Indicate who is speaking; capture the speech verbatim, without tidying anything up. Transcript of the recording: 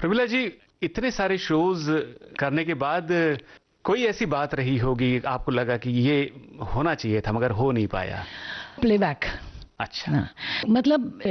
Speaker 1: प्रमिला जी, इतने सारे शोज करने के बाद कोई ऐसी बात रही होगी आपको लगा कि ये होना चाहिए था मगर हो नहीं पाया?
Speaker 2: प्लेबैक।
Speaker 1: अच्छा।
Speaker 2: मतलब